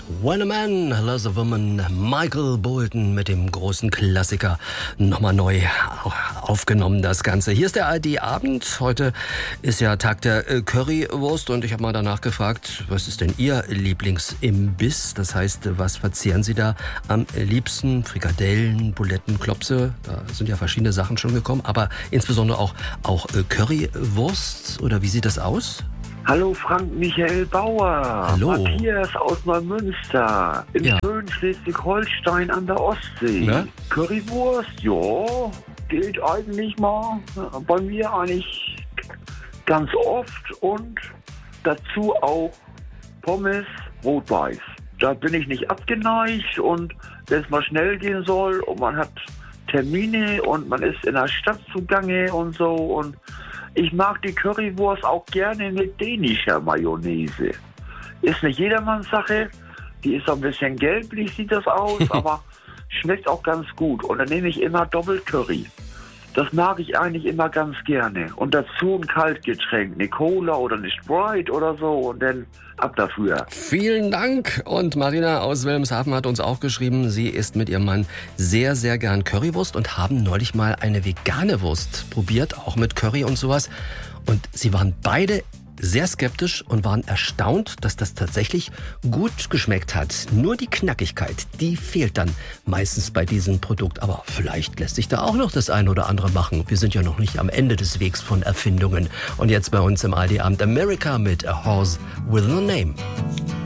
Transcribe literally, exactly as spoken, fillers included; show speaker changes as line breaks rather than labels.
When a Man Loves a Woman, Michael Bolton mit dem großen Klassiker nochmal neu aufgenommen, das Ganze. Hier ist der A R D-Abend. Heute ist ja Tag der Currywurst und ich habe mal danach gefragt, was ist denn Ihr Lieblingsimbiss? Das heißt, was verzehren Sie da am liebsten? Frikadellen, Buletten, Klopse, da sind ja verschiedene Sachen schon gekommen, aber insbesondere auch, auch Currywurst, oder wie sieht das aus?
Hallo Frank Michael Bauer,
Hallo.
Matthias aus Neumünster, im
Ja.
schönen Schleswig-Holstein an der Ostsee.
Ja?
Currywurst, ja, geht eigentlich mal bei mir eigentlich ganz oft und dazu auch Pommes rot-weiß. Da bin ich nicht abgeneigt und wenn es mal schnell gehen soll und man hat Termine und man ist in der Stadt zugange und so und ich mag die Currywurst auch gerne mit dänischer Mayonnaise. Ist nicht jedermanns Sache. Die ist so ein bisschen gelblich, sieht das aus, aber schmeckt auch ganz gut. Und dann nehme ich immer Doppelcurry. Das mag ich eigentlich immer ganz gerne. Und dazu ein Kaltgetränk, eine Cola oder eine Sprite oder so und dann ab dafür.
Vielen Dank. Und Marina aus Wilhelmshaven hat uns auch geschrieben, sie isst mit ihrem Mann sehr, sehr gern Currywurst und haben neulich mal eine vegane Wurst probiert, auch mit Curry und sowas. Und sie waren beide sehr skeptisch und waren erstaunt, dass das tatsächlich gut geschmeckt hat. Nur die Knackigkeit, die fehlt dann meistens bei diesem Produkt. Aber vielleicht lässt sich da auch noch das eine oder andere machen. Wir sind ja noch nicht am Ende des Wegs von Erfindungen. Und jetzt bei uns im A R D-Abend America mit A Horse with No Name.